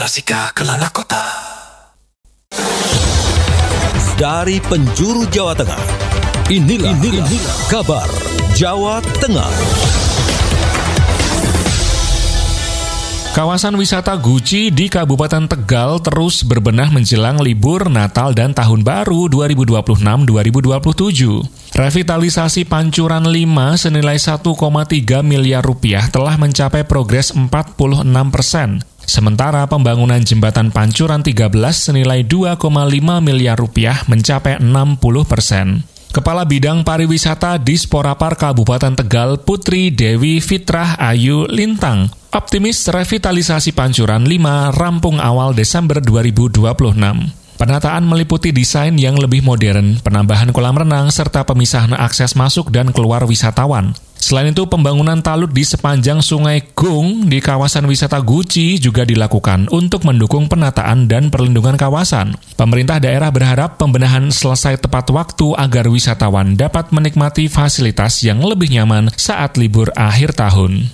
Rasika Kelana Kota. Dari penjuru Jawa Tengah, inilah kabar Jawa Tengah. Kawasan wisata Guci di Kabupaten Tegal terus berbenah menjelang libur Natal dan Tahun Baru 2026-2027. Revitalisasi Pancuran 5 senilai 1,3 miliar rupiah telah mencapai progres 46%. Sementara pembangunan jembatan Pancuran 13 senilai 2,5 miliar rupiah mencapai 60%. Kepala Bidang Pariwisata Disporapar Kabupaten Tegal, Putri Dewi Fitrah Ayu Lintang, optimis revitalisasi Pancuran 5 rampung awal Desember 2026. Penataan meliputi desain yang lebih modern, penambahan kolam renang, serta pemisahan akses masuk dan keluar wisatawan. Selain itu, pembangunan talut di sepanjang Sungai Gung di kawasan wisata Guci juga dilakukan untuk mendukung penataan dan perlindungan kawasan. Pemerintah daerah berharap pembenahan selesai tepat waktu agar wisatawan dapat menikmati fasilitas yang lebih nyaman saat libur akhir tahun.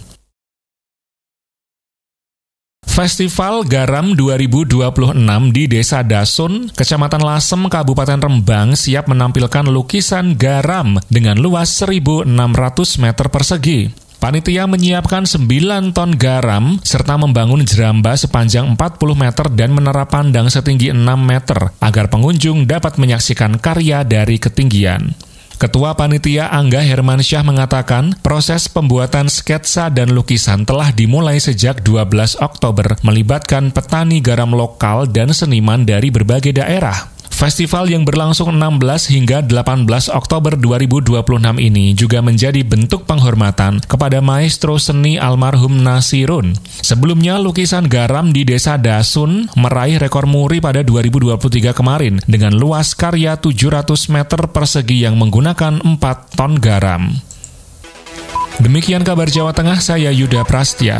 Festival Garam 2026 di Desa Dasun, Kecamatan Lasem, Kabupaten Rembang siap menampilkan lukisan garam dengan luas 1.600 meter persegi. Panitia menyiapkan 9 ton garam serta membangun jeramba sepanjang 40 meter dan menara pandang setinggi 6 meter agar pengunjung dapat menyaksikan karya dari ketinggian. Ketua Panitia Angga Hermansyah mengatakan proses pembuatan sketsa dan lukisan telah dimulai sejak 12 Oktober melibatkan petani garam lokal dan seniman dari berbagai daerah. Festival yang berlangsung 16 hingga 18 Oktober 2026 ini juga menjadi bentuk penghormatan kepada maestro seni almarhum Nasirun. Sebelumnya, lukisan garam di Desa Dasun meraih rekor muri pada 2023 kemarin dengan luas karya 700 meter persegi yang menggunakan 4 ton garam. Demikian kabar Jawa Tengah, saya Yuda Prastya.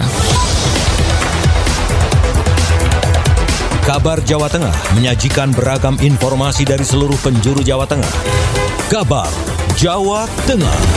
Kabar Jawa Tengah menyajikan beragam informasi dari seluruh penjuru Jawa Tengah. Kabar Jawa Tengah.